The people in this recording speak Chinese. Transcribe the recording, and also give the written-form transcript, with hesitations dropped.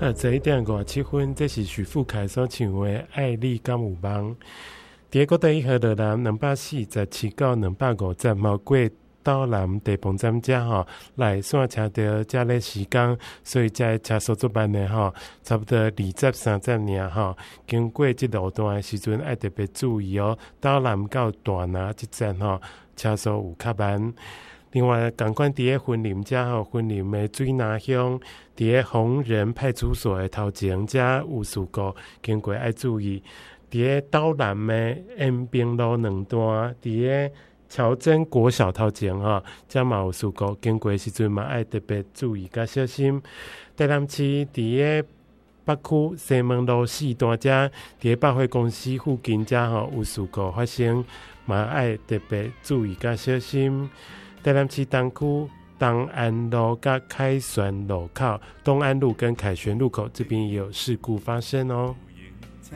11:57，这是徐富凯所唱的《爱你敢有梦》。伫国台河道南247到250毛过岛南地磅站遮吼，来线车到遮咧时间，所以遮车速足慢的吼，差不多20-30尔吼。经过即路段的时阵，爱特别注意哦。岛南到大拿即站吼，车速有较慢。另外，同款伫婚林遮吼，婚林的水南乡，伫红仁派出所的头前遮有事故，经过爱注意。伫岛南的延平路2段，伫乔真国小头前吼，遮嘛有事故，经过时阵嘛爱特别注意甲小心。台南市伫北区西门路4段遮，伫百货公司附近遮吼有事故发生，嘛爱特别注意甲小心。台南市东区东安路跟凯旋路口、东安路跟凯旋路口这边也有事故发生哦。